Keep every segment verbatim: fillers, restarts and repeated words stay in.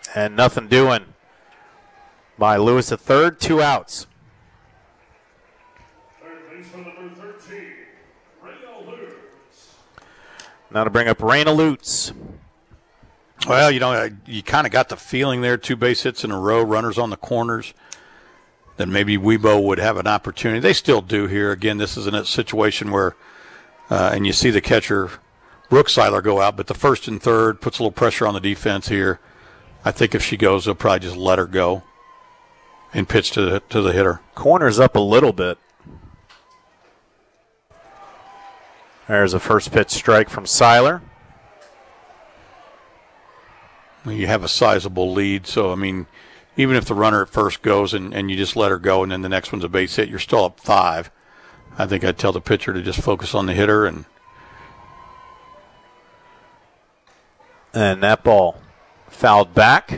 And nothing doing by Lewis at third, two outs. Now to bring up Raina Lutz. Well, you know, you kind of got the feeling there, two base hits in a row, runners on the corners, that maybe Weibo would have an opportunity. They still do here. Again, this is a situation where, uh, and you see the catcher, Brooks Seiler, go out, but the first and third puts a little pressure on the defense here. I think if she goes, they'll probably just let her go and pitch to the, to the hitter. Corners up a little bit. There's a first pitch strike from Seiler. You have a sizable lead, so, I mean, even if the runner at first goes and, and you just let her go and then the next one's a base hit, you're still up five. I think I'd tell the pitcher to just focus on the hitter. And and that ball fouled back.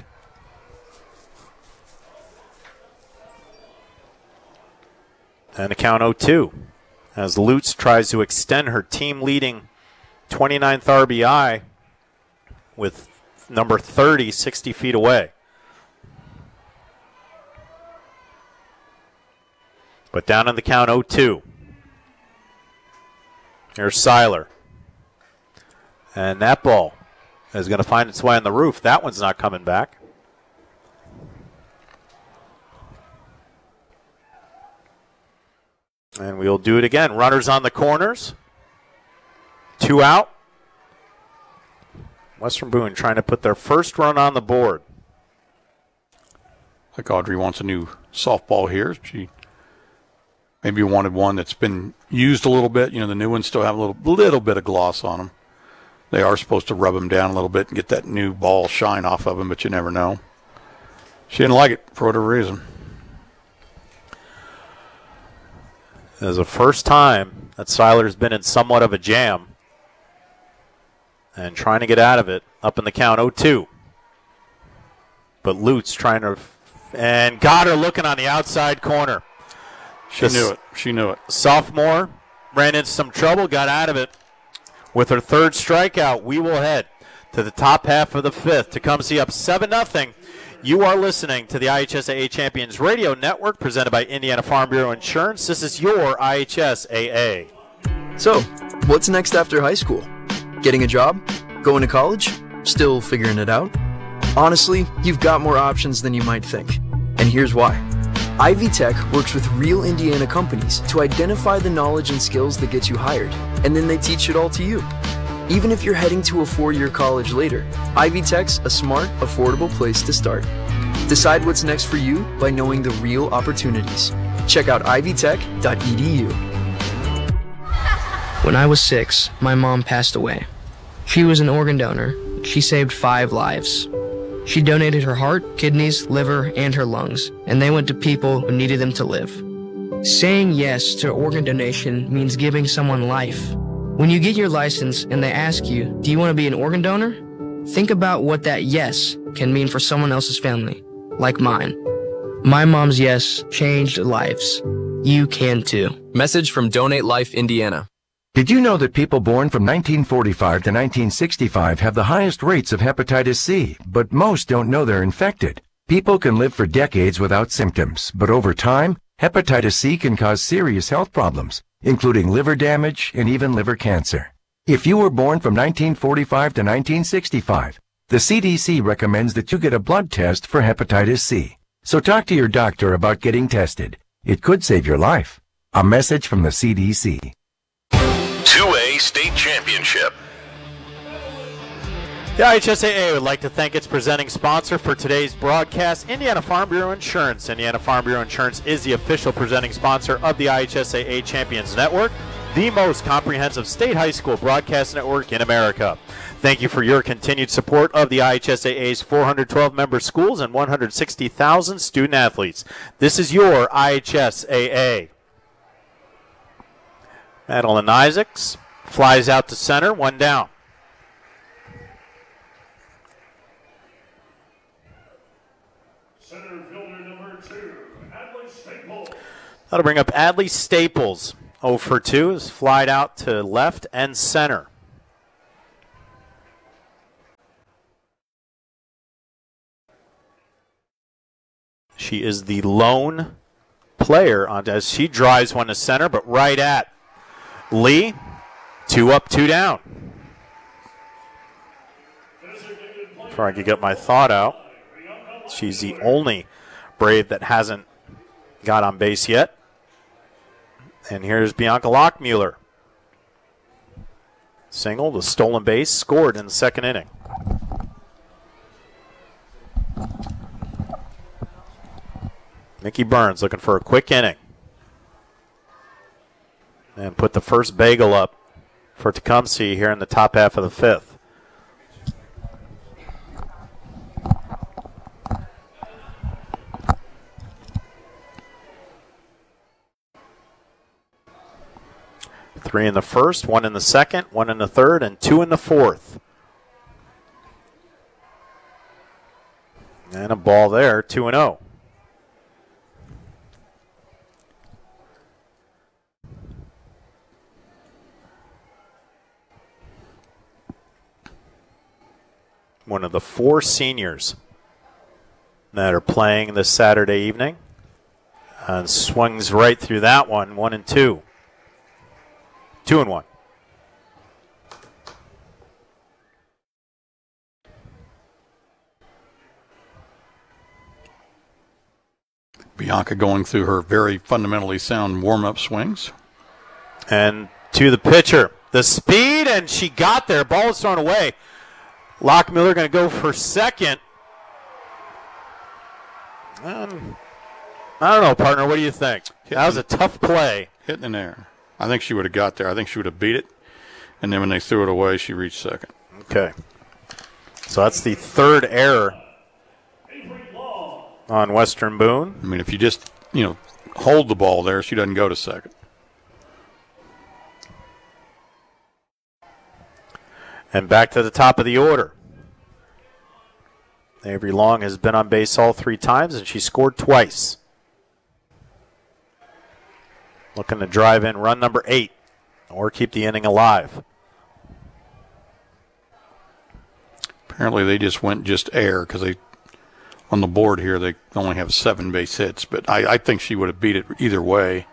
And a count oh two as Lutz tries to extend her team-leading twenty-ninth R B I with number thirty sixty feet away. But down in the count oh two. Here's Seiler. And that ball is going to find its way on the roof. That one's not coming back. And we'll do it again. Runners on the corners. Two out. Western Boone trying to put their first run on the board. Like Audrey wants a new softball here. She maybe wanted one that's been used a little bit. You know, the new ones still have a little, little bit of gloss on them. They are supposed to rub them down a little bit and get that new ball shine off of them, but you never know. She didn't like it for whatever reason. This is the first time that Seiler's been in somewhat of a jam and trying to get out of it up in the count oh two. But Lutz trying to, and got her looking on the outside corner. She This knew it. She knew it. Sophomore ran into some trouble, got out of it. With her third strikeout, we will head to the top half of the fifth. Tecumseh up seven nothing. You are listening to the I H S A A Champions Radio Network presented by Indiana Farm Bureau Insurance. This is your I H S A A. So, what's next after high school? Getting a job? Going to college? Still figuring it out? Honestly, you've got more options than you might think. And here's why. Ivy Tech works with real Indiana companies to identify the knowledge and skills that get you hired, and then they teach it all to you. Even if you're heading to a four-year college later, Ivy Tech's a smart, affordable place to start. Decide what's next for you by knowing the real opportunities. Check out ivy tech dot e d u. When I was six, my mom passed away. She was an organ donor. She saved five lives. She donated her heart, kidneys, liver, and her lungs, and they went to people who needed them to live. Saying yes to organ donation means giving someone life. When you get your license and they ask you, do you want to be an organ donor? Think about what that yes can mean for someone else's family, like mine. My mom's yes changed lives. You can too. Message from Donate Life Indiana. Did you know that people born from nineteen forty-five to nineteen sixty-five have the highest rates of hepatitis C, but most don't know they're infected? People can live for decades without symptoms, but over time, hepatitis C can cause serious health problems, including liver damage and even liver cancer. If you were born from nineteen forty-five to nineteen sixty-five, the C D C recommends that you get a blood test for hepatitis C. So talk to your doctor about getting tested. It could save your life. A message from the C D C. two A State Championship. The I H S A A would like to thank its presenting sponsor for today's broadcast, Indiana Farm Bureau Insurance. Indiana Farm Bureau Insurance is the official presenting sponsor of the I H S A A Champions Network, the most comprehensive state high school broadcast network in America. Thank you for your continued support of the I H S A A's four hundred twelve member schools and one hundred sixty thousand student athletes. This is your I H S A A. Madeline Isaacs flies out to center, one down. Center fielder number two, Adley Staples. That'll bring up Adley Staples. oh for two is flied out to left and center. She is the lone player on as she drives one to center, but right at Lee. Two up, two down. Before I could get my thought out, she's the only Brave that hasn't got on base yet. And here's Bianca Lockmuller. Single, the stolen base, scored in the second inning. Mickey Burns looking for a quick inning. And put the first bagel up for Tecumseh here in the top half of the fifth. Three in the first, one in the second, one in the third, and two in the fourth. And a ball there, two and oh. One of the four seniors that are playing this Saturday evening. And swings right through that one, one and two. Two and one. Bianca going through her very fundamentally sound warm-up swings. And to the pitcher. The speed, and she got there. Ball is thrown away. Lockmuller going to go for second. Um, I don't know, partner. What do you think? Hitting, that was a tough play. Hitting in there. I think she would have got there. I think she would have beat it. And then when they threw it away, she reached second. Okay. So that's the third error on Western Boone. I mean, if you just, you know, hold the ball there, she doesn't go to second. And back to the top of the order. Avery Long has been on base all three times, and she scored twice. Looking to drive in run number eight or keep the inning alive. Apparently they just went just air because they, on the board here, they only have seven base hits. But I, I think she would have beat it either way.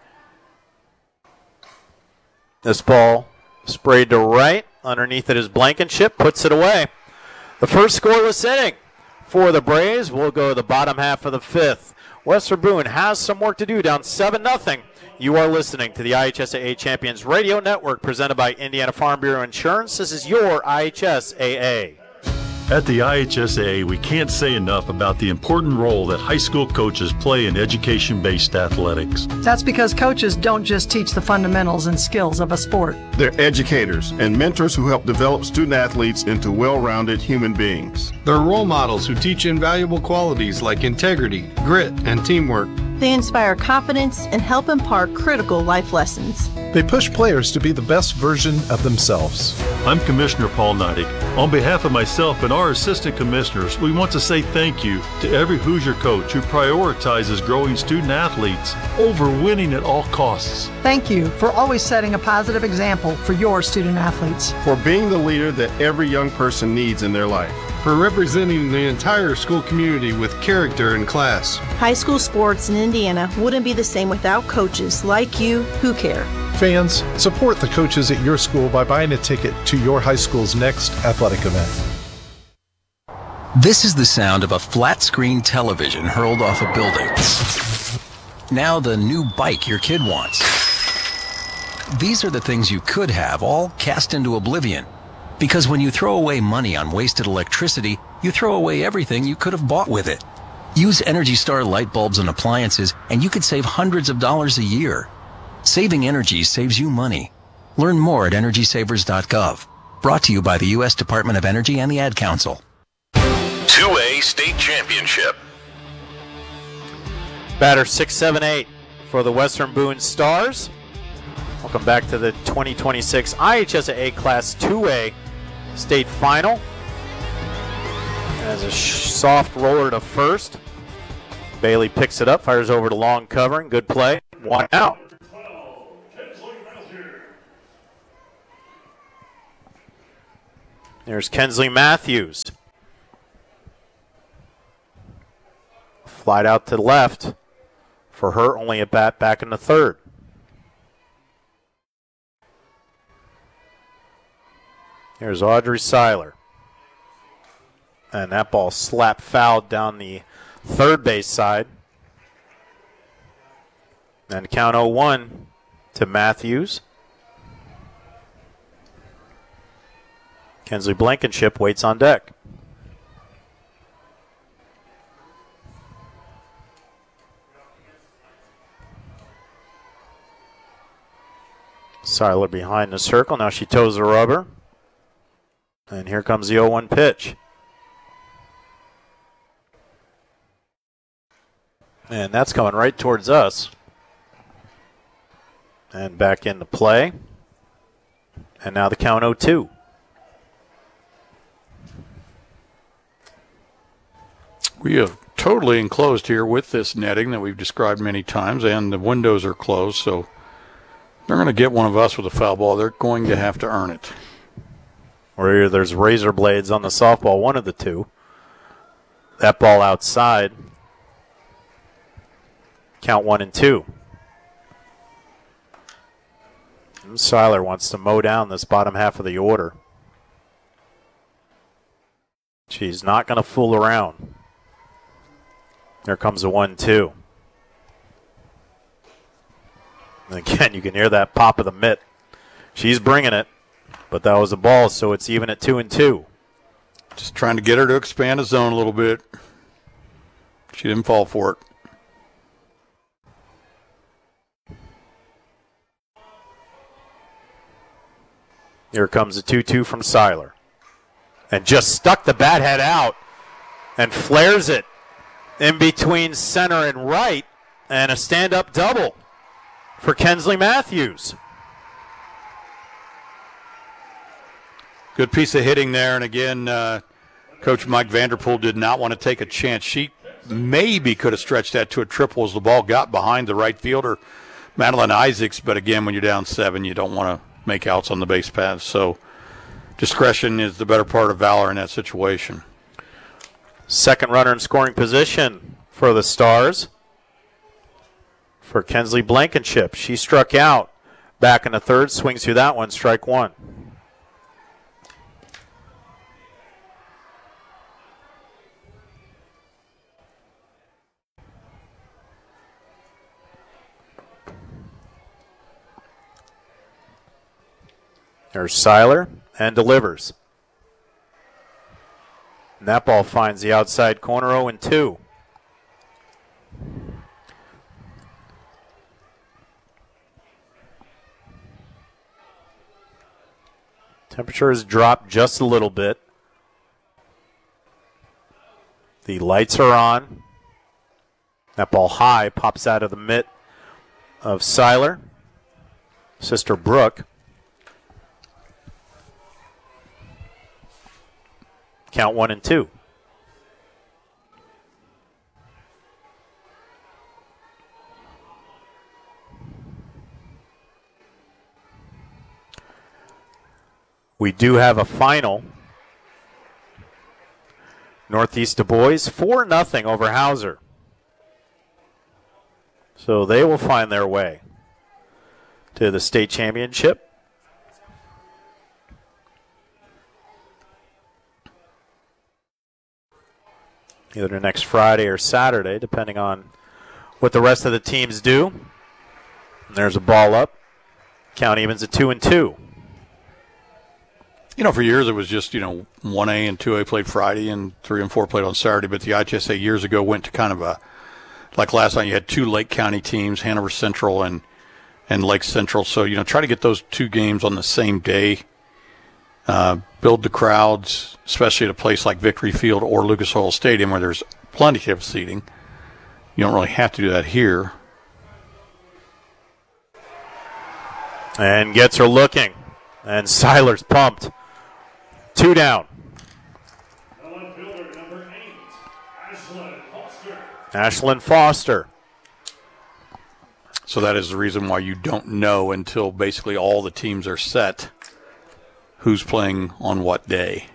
This ball sprayed to right. Underneath it is Blankenship, puts it away. The first scoreless inning for the Braves. We'll go to the bottom half of the fifth. Western Boone has some work to do, down seven nothing. You are listening to the I H S A A Champions Radio Network presented by Indiana Farm Bureau Insurance. This is your I H S A A. At the I H S A A, we can't say enough about the important role that high school coaches play in education-based athletics. That's because coaches don't just teach the fundamentals and skills of a sport. They're educators and mentors who help develop student athletes into well-rounded human beings. They're role models who teach invaluable qualities like integrity, grit, and teamwork. They inspire confidence and help impart critical life lessons. They push players to be the best version of themselves. I'm Commissioner Paul Neidig. On behalf of myself and our assistant commissioners, we want to say thank you to every Hoosier coach who prioritizes growing student athletes over winning at all costs. Thank you for always setting a positive example for your student athletes. For being the leader that every young person needs in their life. For representing the entire school community with character and class. High school sports in Indiana wouldn't be the same without coaches like you who care. Fans, support the coaches at your school by buying a ticket to your high school's next athletic event. This is the sound of a flat-screen television hurled off a building. Now the new bike your kid wants. These are the things you could have, all cast into oblivion. Because when you throw away money on wasted electricity, you throw away everything you could have bought with it. Use Energy Star light bulbs and appliances, and you could save hundreds of dollars a year. Saving energy saves you money. Learn more at energy savers dot gov. Brought to you by the U S Department of Energy and the Ad Council. two A State Championship. Batter six seven eight for the Western Boone Stars. Welcome back to the twenty twenty-six I H S A A Class two A State Final. As a sh- soft roller to first. Bailey picks it up, fires over to long covering. Good play. One out. There's Kensley Matthews. Flied out to the left. For her, only a bat back in the third. Here's Audrey Seiler. And that ball slapped fouled down the third base side. And count oh one to Matthews. Kensley Blankenship waits on deck. Seiler behind the circle. Now she toes the rubber. And here comes the oh one pitch. And that's coming right towards us. And back into play. And now the count oh two. We are totally enclosed here with this netting that we've described many times, and the windows are closed, so they're going to get one of us with a foul ball. They're going to have to earn it. Or there's razor blades on the softball, one of the two. That ball outside. Count one and two. And Seiler wants to mow down this bottom half of the order. She's not going to fool around. There comes the one two. And again, you can hear that pop of the mitt. She's bringing it, but that was a ball, so it's even at two and two. Just trying to get her to expand the zone a little bit. She didn't fall for it. Here comes the two two from Seiler. And just stuck the bat head out and flares it in between center and right, and a stand-up double for Kensley Matthews. Good piece of hitting there, and again, uh, Coach Mike Vanderpool did not want to take a chance. She maybe could have stretched that to a triple as the ball got behind the right fielder, Madeline Isaacs, but again, when you're down seven, you don't want to make outs on the base paths, so discretion is the better part of valor in that situation. Second runner in scoring position for the Stars. For Kensley Blankenship. She struck out. Back in the third. Swings through that one. Strike one. There's Seiler and delivers. And that ball finds the outside corner, oh and two. Temperature has dropped just a little bit. The lights are on. That ball high pops out of the mitt of Seiler. Sister Brooke. Count one and two. We do have a final. Northeast Du Bois, four nothing over Hauser. So they will find their way to the state championship. Either next Friday or Saturday, depending on what the rest of the teams do. And there's a ball up. Count evens at two and two. You know, for years it was just, you know, one A and two A played Friday and three and four played on Saturday. But the I H S A years ago went to kind of a, like last night you had two Lake County teams, Hanover Central and, and Lake Central. So, you know, try to get those two games on the same day. Uh, build the crowds, especially at a place like Victory Field or Lucas Oil Stadium where there's plenty of seating. You don't really have to do that here. And gets her looking. And Seiler's pumped. Two down. Number eight, Ashlyn Foster. Ashlyn Foster. So that is the reason why you don't know until basically all the teams are set who's playing on what day.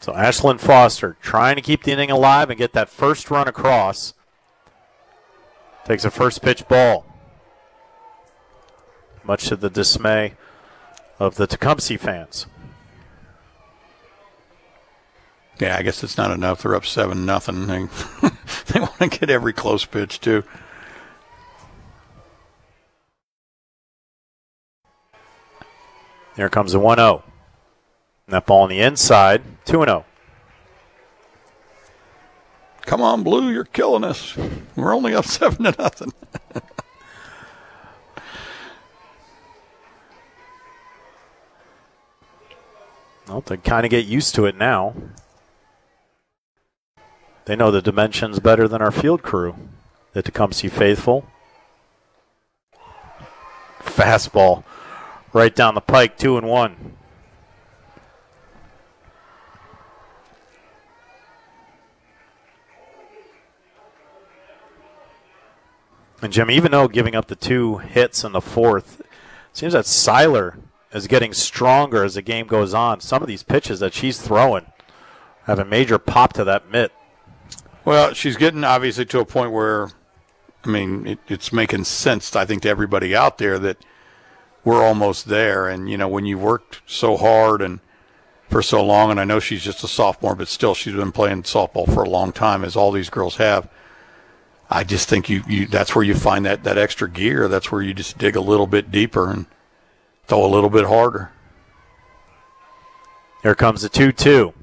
So Ashlyn Foster trying to keep the inning alive and get that first run across. Takes a first pitch ball. Much to the dismay of the Tecumseh fans. Yeah, I guess it's not enough. They're up seven nothing. They, they want to get every close pitch too. Here comes the one oh. And that ball on the inside, two and oh. Come on, Blue, you're killing us. We're only up seven to nothing. Well, they kind of get used to it now. They know the dimensions better than our field crew, the Tecumseh faithful. Fastball right down the pike, two and one. And Jim, even though giving up the two hits in the fourth, it seems that Seiler is getting stronger as the game goes on. Some of these pitches that she's throwing have a major pop to that mitt. Well, she's getting obviously to a point where, I mean, it, it's making sense, I think, to everybody out there that we're almost there. And, you know, when you worked so hard and for so long, and I know she's just a sophomore, but still she's been playing softball for a long time, as all these girls have. I just think you, you that's where you find that, that extra gear. That's where you just dig a little bit deeper and throw a little bit harder. Here comes the two two.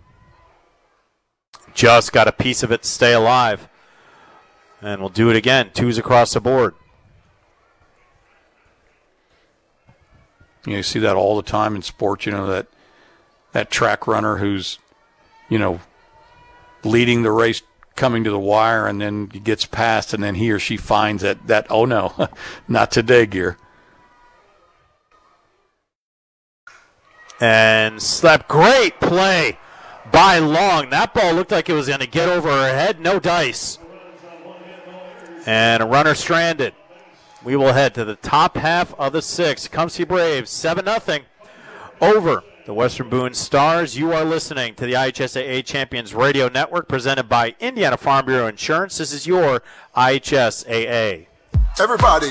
Just got a piece of it to stay alive. And we'll do it again. Twos across the board. You know, you see that all the time in sports, you know, that that track runner who's, you know, leading the race, coming to the wire, and then gets past, and then he or she finds that, that oh no, not today gear. And slap, great play by Long. That ball looked like it was going to get over her head. No dice. And a runner stranded. We will head to the top half of the sixth. Tecumseh Braves, seven nothing over the Western Boone Stars. You are listening to the I H S A A Champions Radio Network presented by Indiana Farm Bureau Insurance. This is your I H S A A. Everybody.